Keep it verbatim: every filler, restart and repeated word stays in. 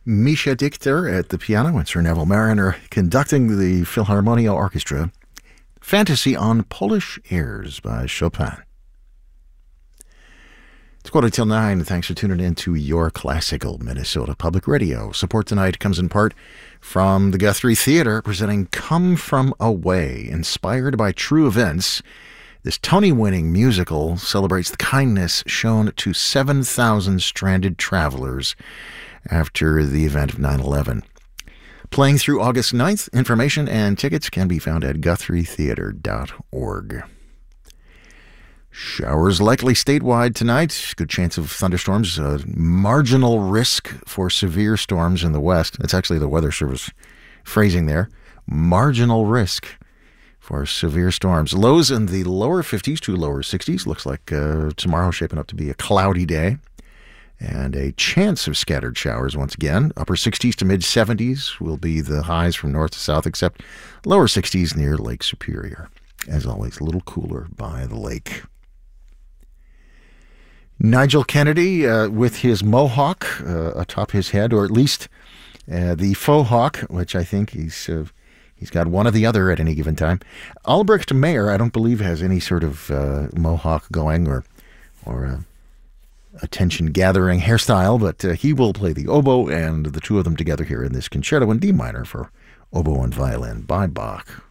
Misha Dichter at the piano and Sir Neville Mariner conducting the Philharmonia Orchestra. Fantasy on Polish Airs by Chopin. It's quarter till nine. Thanks for tuning in to Your Classical Minnesota Public Radio. Support tonight comes in part from the Guthrie Theatre presenting Come From Away, inspired by true events. This Tony-winning musical celebrates the kindness shown to seven thousand stranded travelers after the event of nine eleven. Playing through August ninth, information and tickets can be found at guthrie theatre dot org. Showers likely statewide tonight. Good chance of thunderstorms. Uh, marginal risk for severe storms in the west. That's actually the Weather Service phrasing there. Marginal risk for severe storms. Lows in the lower fifties to lower sixties. Looks like uh, tomorrow shaping up to be a cloudy day. And a chance of scattered showers once again. Upper sixties to mid seventies will be the highs from north to south, except lower sixties near Lake Superior. As always, a little cooler by the lake. Nigel Kennedy uh, with his mohawk uh, atop his head, or at least uh, the faux hawk, which I think he's uh, he's got one or the other at any given time. Albrecht Mayer, I don't believe, has any sort of uh, mohawk going or or uh, attention-gathering hairstyle, but uh, he will play the oboe, and the two of them together here in this concerto in D minor for oboe and violin by Bach.